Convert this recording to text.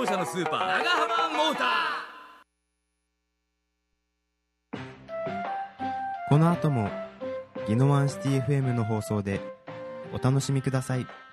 車のスーパー長浜モーター。 この後もギノワンシティ FM の放送でお楽しみください。